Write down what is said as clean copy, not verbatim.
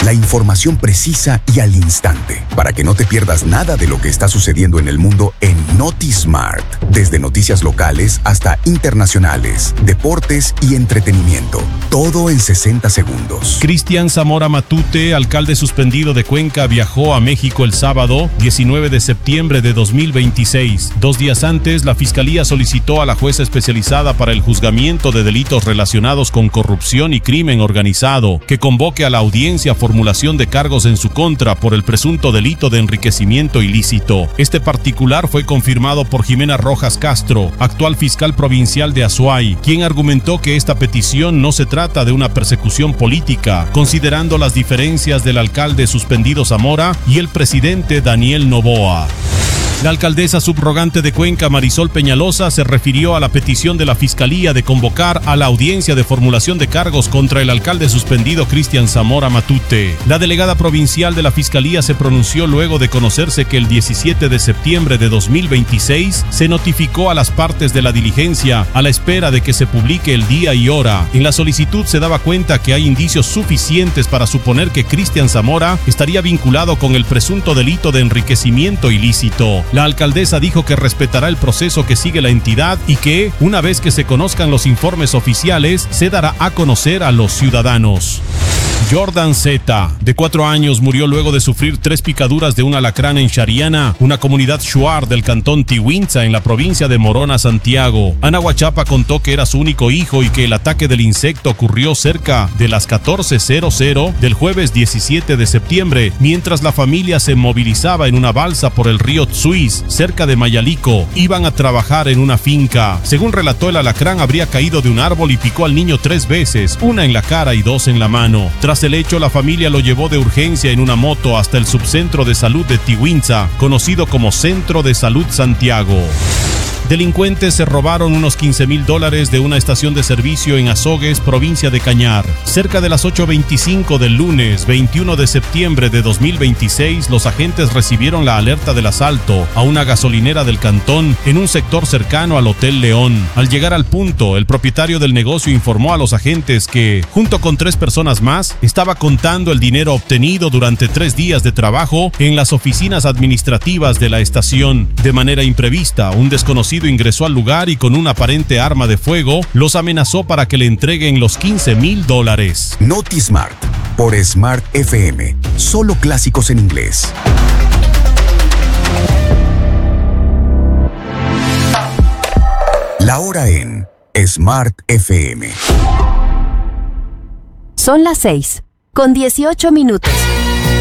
La información precisa y al instante, para que no te pierdas nada de lo que está sucediendo en el mundo en NotiSmart. Desde noticias locales hasta internacionales, deportes y entretenimiento. Todo en 60 segundos. Cristian Zamora Matute, alcalde suspendido de Cuenca, viajó a México el sábado 19 de septiembre de 2026. 2 días antes, la Fiscalía solicitó a la jueza especializada para el juzgamiento de delitos relacionados con corrupción y crimen organizado que convoque a la audiencia formulación de cargos en su contra por el presunto delito de enriquecimiento ilícito. Este particular fue confirmado por Jimena Rojas Castro, actual fiscal provincial de Azuay, quien argumentó que esta petición no se trata de una persecución política, considerando las diferencias del alcalde suspendido Zamora y el presidente Daniel Noboa. La alcaldesa subrogante de Cuenca, Marisol Peñalosa, se refirió a la petición de la Fiscalía de convocar a la audiencia de formulación de cargos contra el alcalde suspendido Cristian Zamora Matute. La delegada provincial de la Fiscalía se pronunció luego de conocerse que el 17 de septiembre de 2026 se notificó a las partes de la diligencia a la espera de que se publique el día y hora. En la solicitud se daba cuenta que hay indicios suficientes para suponer que Cristian Zamora estaría vinculado con el presunto delito de enriquecimiento ilícito. La alcaldesa dijo que respetará el proceso que sigue la entidad y que, una vez que se conozcan los informes oficiales, se dará a conocer a los ciudadanos. Jordan Z, de 4 años, murió luego de sufrir 3 picaduras de un alacrán en Shariana, una comunidad shuar del cantón Tihuintza en la provincia de Morona, Santiago. Ana Huachapa contó que era su único hijo y que el ataque del insecto ocurrió cerca de las 14:00 del jueves 17 de septiembre, mientras la familia se movilizaba en una balsa por el río Tsuis, cerca de Mayalico. Iban a trabajar en una finca. Según relató, el alacrán habría caído de un árbol y picó al niño 3 veces, una en la cara y 2 en la mano. Tras el hecho, la familia lo llevó de urgencia en una moto hasta el subcentro de salud de Tihuintza, conocido como Centro de Salud Santiago. Delincuentes se robaron unos $15,000 de una estación de servicio en Azogues, provincia de Cañar. Cerca de las 8:25 del lunes 21 de septiembre de 2026, los agentes recibieron la alerta del asalto a una gasolinera del cantón en un sector cercano al Hotel León. Al llegar al punto, el propietario del negocio informó a los agentes que, junto con 3 personas más, estaba contando el dinero obtenido durante 3 días de trabajo en las oficinas administrativas de la estación. De manera imprevista, un desconocido ingresó al lugar y con una aparente arma de fuego los amenazó para que le entreguen los $15,000. NotiSmart, por Smart FM. Solo clásicos en inglés. La hora en Smart FM. Son las 6:18.